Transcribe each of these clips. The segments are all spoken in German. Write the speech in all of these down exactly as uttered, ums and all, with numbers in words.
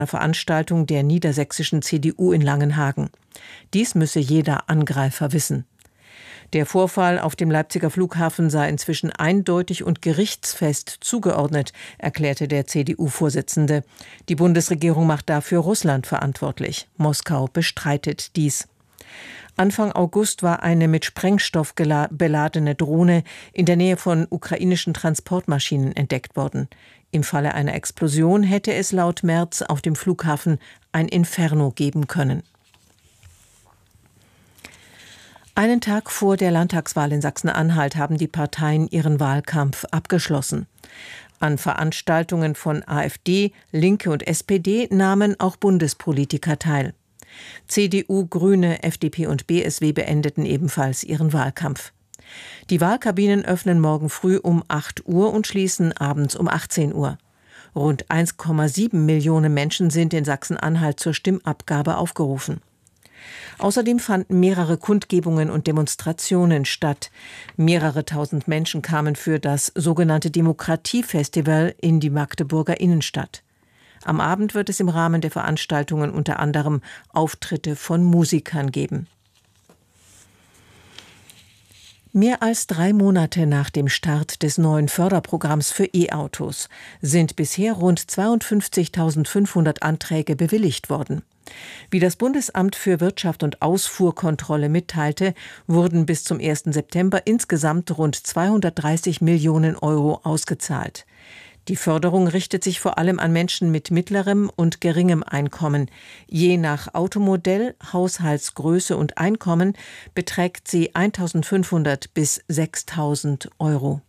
Veranstaltung der niedersächsischen C D U in Langenhagen. Dies müsse jeder Angreifer wissen. Der Vorfall auf dem Leipziger Flughafen sei inzwischen eindeutig und gerichtsfest zugeordnet, erklärte der C D U-Vorsitzende. Die Bundesregierung macht dafür Russland verantwortlich. Moskau bestreitet dies. Anfang August war eine mit Sprengstoff beladene Drohne in der Nähe von ukrainischen Transportmaschinen entdeckt worden. Im Falle einer Explosion hätte es laut Merz auf dem Flughafen ein Inferno geben können. Einen Tag vor der Landtagswahl in Sachsen-Anhalt haben die Parteien ihren Wahlkampf abgeschlossen. An Veranstaltungen von AfD, Linke und S P D nahmen auch Bundespolitiker teil. C D U, Grüne, F D P und B S W beendeten ebenfalls ihren Wahlkampf. Die Wahlkabinen öffnen morgen früh um acht Uhr und schließen abends um achtzehn Uhr. Rund eins Komma sieben Millionen Menschen sind in Sachsen-Anhalt zur Stimmabgabe aufgerufen. Außerdem fanden mehrere Kundgebungen und Demonstrationen statt. Mehrere tausend Menschen kamen für das sogenannte Demokratiefestival in die Magdeburger Innenstadt. Am Abend wird es im Rahmen der Veranstaltungen unter anderem Auftritte von Musikern geben. Mehr als drei Monate nach dem Start des neuen Förderprogramms für E-Autos sind bisher rund zweiundfünfzigtausendfünfhundert Anträge bewilligt worden. Wie das Bundesamt für Wirtschaft und Ausfuhrkontrolle mitteilte, wurden bis zum ersten September insgesamt rund zweihundertdreißig Millionen Euro ausgezahlt. Die Förderung richtet sich vor allem an Menschen mit mittlerem und geringem Einkommen. Je nach Automodell, Haushaltsgröße und Einkommen beträgt sie eintausendfünfhundert bis sechstausend Euro.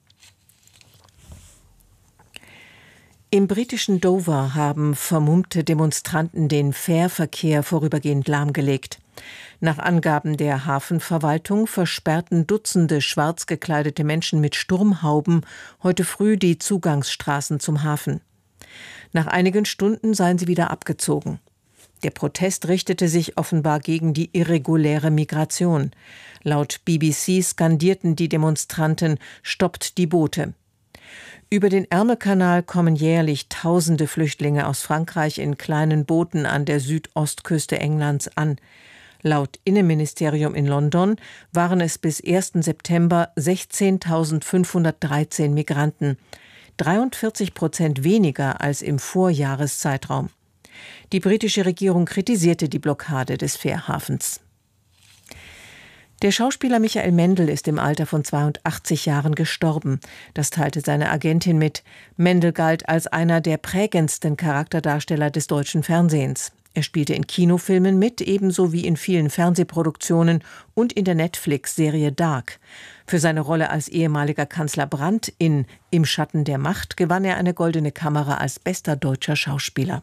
Im britischen Dover haben vermummte Demonstranten den Fährverkehr vorübergehend lahmgelegt. Nach Angaben der Hafenverwaltung versperrten Dutzende schwarz gekleidete Menschen mit Sturmhauben heute früh die Zugangsstraßen zum Hafen. Nach einigen Stunden seien sie wieder abgezogen. Der Protest richtete sich offenbar gegen die irreguläre Migration. Laut B B C skandierten die Demonstranten: Stoppt die Boote! Über den Ärmelkanal kommen jährlich tausende Flüchtlinge aus Frankreich in kleinen Booten an der Südostküste Englands an. Laut Innenministerium in London waren es bis ersten September sechzehntausendfünfhundertdreizehn Migranten, dreiundvierzig Prozent weniger als im Vorjahreszeitraum. Die britische Regierung kritisierte die Blockade des Fährhafens. Der Schauspieler Michael Mendl ist im Alter von zweiundachtzig Jahren gestorben. Das teilte seine Agentin mit. Mendl galt als einer der prägendsten Charakterdarsteller des deutschen Fernsehens. Er spielte in Kinofilmen mit, ebenso wie in vielen Fernsehproduktionen und in der Netflix-Serie Dark. Für seine Rolle als ehemaliger Kanzler Brandt in Im Schatten der Macht gewann er eine Goldene Kamera als bester deutscher Schauspieler.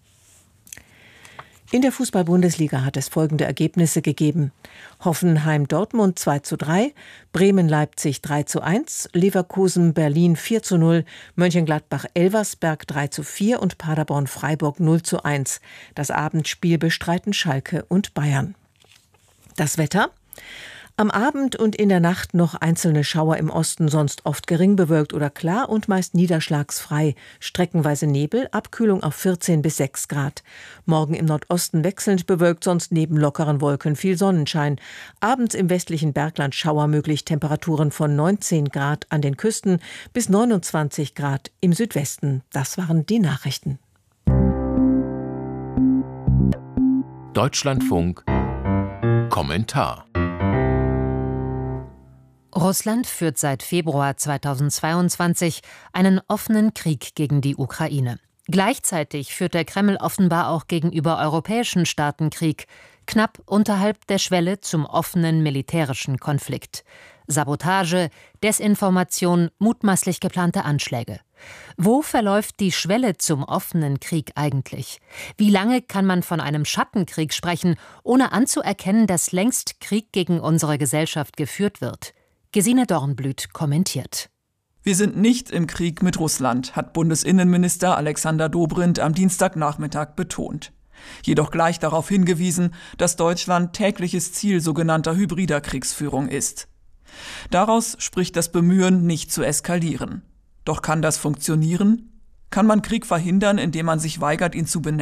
In der Fußball-Bundesliga hat es folgende Ergebnisse gegeben: Hoffenheim-Dortmund zwei zu drei, Bremen-Leipzig drei zu eins, Leverkusen-Berlin vier zu null, Mönchengladbach-Elversberg drei zu vier und Paderborn-Freiburg null zu eins. Das Abendspiel bestreiten Schalke und Bayern. Das Wetter: Am Abend und in der Nacht noch einzelne Schauer im Osten, sonst oft gering bewölkt oder klar und meist niederschlagsfrei. Streckenweise Nebel, Abkühlung auf vierzehn bis sechs Grad. Morgen im Nordosten wechselnd bewölkt, sonst neben lockeren Wolken viel Sonnenschein. Abends im westlichen Bergland Schauer möglich, Temperaturen von neunzehn Grad an den Küsten bis neunundzwanzig Grad im Südwesten. Das waren die Nachrichten. Deutschlandfunk Kommentar. Russland führt seit Februar zweitausendzweiundzwanzig einen offenen Krieg gegen die Ukraine. Gleichzeitig führt der Kreml offenbar auch gegenüber europäischen Staaten Krieg, knapp unterhalb der Schwelle zum offenen militärischen Konflikt. Sabotage, Desinformation, mutmaßlich geplante Anschläge. Wo verläuft die Schwelle zum offenen Krieg eigentlich? Wie lange kann man von einem Schattenkrieg sprechen, ohne anzuerkennen, dass längst Krieg gegen unsere Gesellschaft geführt wird? Gesine Dornblüt kommentiert. Wir sind nicht im Krieg mit Russland, hat Bundesinnenminister Alexander Dobrindt am Dienstagnachmittag betont. Jedoch gleich darauf hingewiesen, dass Deutschland tägliches Ziel sogenannter hybrider Kriegsführung ist. Daraus spricht das Bemühen, nicht zu eskalieren. Doch kann das funktionieren? Kann man Krieg verhindern, indem man sich weigert, ihn zu benennen?